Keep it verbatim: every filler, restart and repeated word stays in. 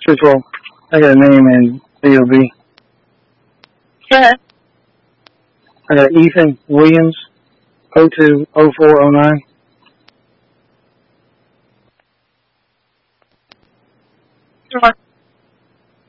two twelve. I got a name in B O B. Go ahead. I got Ethan Williams, oh two oh four oh nine. Sure.